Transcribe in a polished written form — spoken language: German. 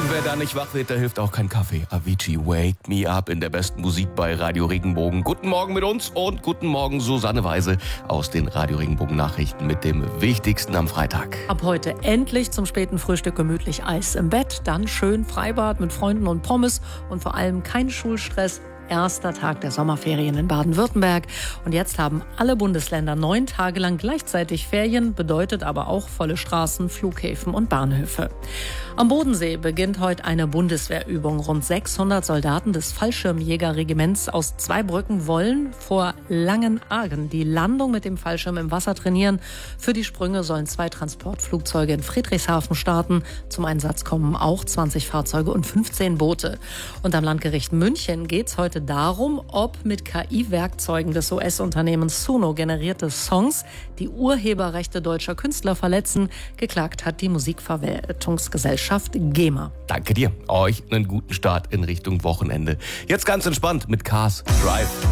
wer da nicht wach wird, da hilft auch kein Kaffee. Avicii, Wake Me Up in der besten Musik bei Radio Regenbogen. Guten Morgen mit uns und guten Morgen Susanne Weise aus den Radio Regenbogen Nachrichten mit dem Wichtigsten am Freitag. Ab heute endlich zum späten Frühstück gemütlich Eis im Bett, dann schön Freibad mit Freunden und Pommes und vor allem kein Schulstress. Erster Tag der Sommerferien in Baden-Württemberg. Und jetzt haben alle Bundesländer 9 Tage lang gleichzeitig Ferien, bedeutet aber auch volle Straßen, Flughäfen und Bahnhöfe. Am Bodensee beginnt heute eine Bundeswehrübung. Rund 600 Soldaten des Fallschirmjägerregiments aus Zweibrücken wollen vor Langenargen die Landung mit dem Fallschirm im Wasser trainieren. Für die Sprünge sollen 2 Transportflugzeuge in Friedrichshafen starten. Zum Einsatz kommen auch 20 Fahrzeuge und 15 Boote. Und am Landgericht München geht es heute darum, ob mit KI-Werkzeugen des US-Unternehmens Suno generierte Songs die Urheberrechte deutscher Künstler verletzen. Geklagt hat die Musikverwertungsgesellschaft GEMA. Danke dir. Euch einen guten Start in Richtung Wochenende. Jetzt ganz entspannt mit Cars Drive.